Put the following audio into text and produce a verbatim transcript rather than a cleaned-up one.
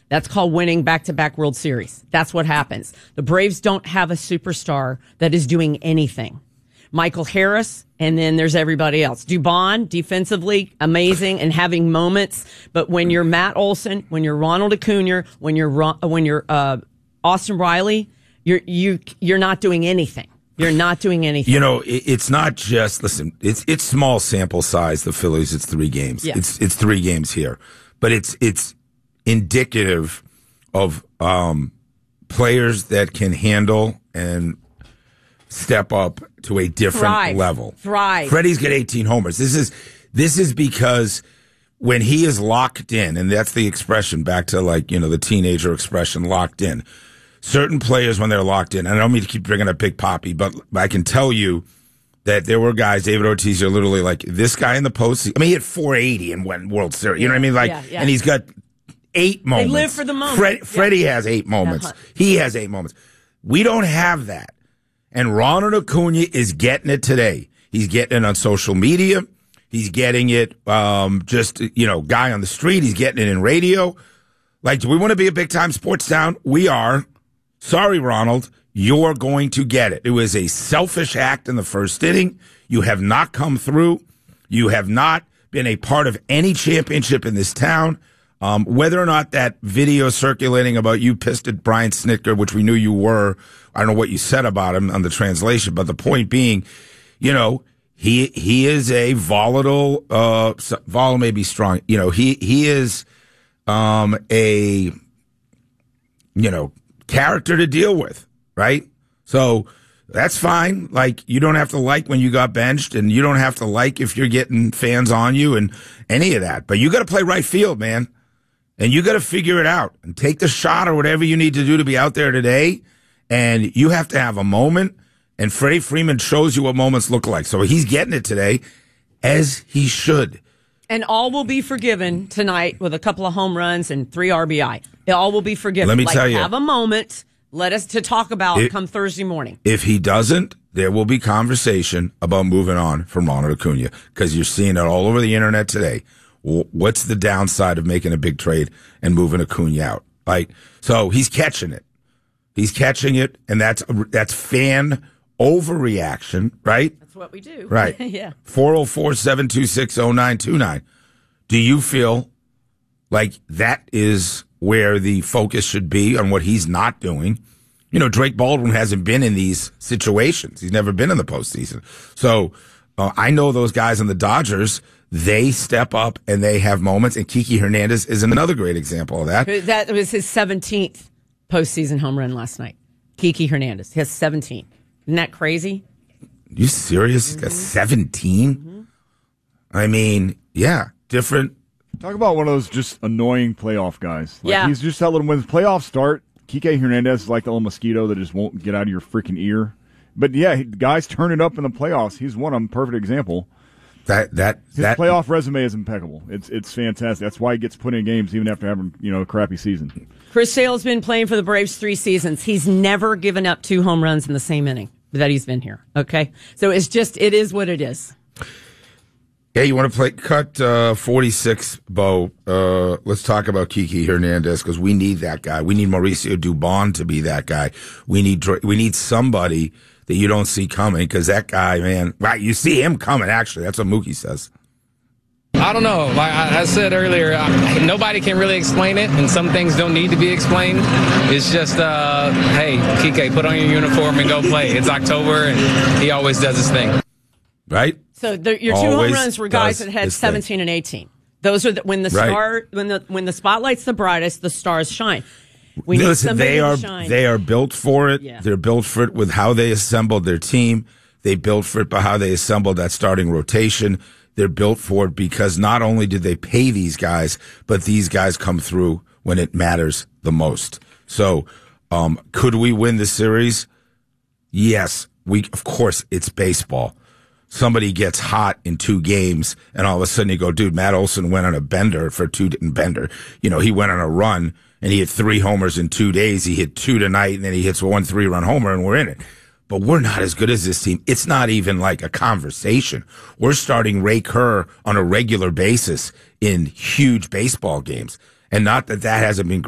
That's called winning back-to-back World Series. That's what happens. The Braves don't have a superstar that is doing anything. Michael Harris, and then there's everybody else. Dubon, defensively, amazing and having moments. But when you're Matt Olson, when you're Ronald Acuna, when you're when you're uh, Austin Riley, you're you you're not doing anything. You're not doing anything. You know, it, it's not just listen. It's it's small sample size. The Phillies. It's three games. Yeah. It's it's three games here, but it's it's indicative of um, players that can handle and step up to a different Thrive. level. Thrive. Freddie's got eighteen homers. This is this is because when he is locked in, and that's the expression back to like, you know, the teenager expression, locked in. Certain players, when they're locked in, and I don't mean to keep bringing up Big Papi, but I can tell you that there were guys, David Ortiz, are literally like, this guy in the post, I mean, he had four eighty and went World Series. You know what I mean? Like, yeah, yeah. and he's got eight moments. They live for the moment. Fred, Freddie yeah. has eight moments. Uh-huh. He has eight moments. We don't have that. And Ronald Acuna is getting it today. He's getting it on social media. He's getting it, um, just, you know, guy on the street. He's getting it in radio. Like, do we want to be a big-time sports town? We are. Sorry, Ronald. You're going to get it. It was a selfish act in the first inning. You have not come through. You have not been a part of any championship in this town. Um, whether or not that video circulating about you pissed at Brian Snitker, which we knew you were, I don't know what you said about him on the translation, but the point being, you know, he he is a volatile, uh, volatile may be strong. You know, he he is um, a, you know, character to deal with, right? So that's fine. Like, you don't have to like when you got benched, and you don't have to like if you're getting fans on you and any of that. But you got to play right field, man. And you got to figure it out and take the shot or whatever you need to do to be out there today. And you have to have a moment. And Freddie Freeman shows you what moments look like. So he's getting it today, as he should. And all will be forgiven tonight with a couple of home runs and three R B I. It all will be forgiven. Let me like, tell you. Have a moment. Let us to talk about it, come Thursday morning. If he doesn't, there will be conversation about moving on from Ronald Acuna, because you're seeing it all over the internet today. What's the downside of making a big trade and moving Acuna out? Like, so he's catching it. He's catching it, and that's that's fan overreaction, right? That's what we do. Right. Yeah. four oh four, seven two six, oh nine two nine. Do you feel like that is where the focus should be on what he's not doing? You know, Drake Baldwin hasn't been in these situations. He's never been in the postseason. So uh, I know those guys in the Dodgers, they step up and they have moments. And Kiki Hernandez is another great example of that. That was his seventeenth postseason home run last night. Kiki Hernandez, his seventeenth. Isn't that crazy? You serious? Mm-hmm. He's got seventeen? Mm-hmm. I mean, yeah, different. Talk about one of those just annoying playoff guys. Like, yeah. He's just that little, when the playoffs start, Kike Hernandez is like the little mosquito that just won't get out of your freaking ear. But yeah, he, guys turn it up in the playoffs. He's one of them, perfect example. That that His that playoff resume is impeccable. It's it's fantastic. That's why he gets put in games even after having, you know, a crappy season. Chris Sale's been playing for the Braves three seasons. He's never given up two home runs in the same inning that he's been here. Okay, so it's just it is what it is. Yeah, you want to play cut uh, forty-six, Bo? Uh, let's talk about Kiki Hernandez, because we need that guy. We need Mauricio Dubon to be that guy. We need we need somebody that you don't see coming, because that guy, man, right? You see him coming. Actually, that's what Mookie says. I don't know. Like I said earlier, I, nobody can really explain it, and some things don't need to be explained. It's just, uh, hey, Kike, put on your uniform and go play. It's October, and he always does his thing. Right? So the, your two Always home runs were guys that had seventeen thing. and eighteen. Those are the, when the Right. star when the when the spotlight's the brightest, the stars shine. We need Listen, somebody they to are shine. they are built for it. Yeah. They're built for it with how they assembled their team. They built for it by how they assembled that starting rotation. They're built for it because not only did they pay these guys, but these guys come through when it matters the most. So, um, could we win the series? Yes, we. Of course, it's baseball. Somebody gets hot in two games, and all of a sudden you go, dude, Matt Olson went on a bender for two didn't bender. You know, he went on a run and he hit three homers in two days. He hit two tonight, and then he hits one three-run homer, and we're in it. But we're not as good as this team. It's not even like a conversation. We're starting Ray Kerr on a regular basis in huge baseball games. And not that that hasn't been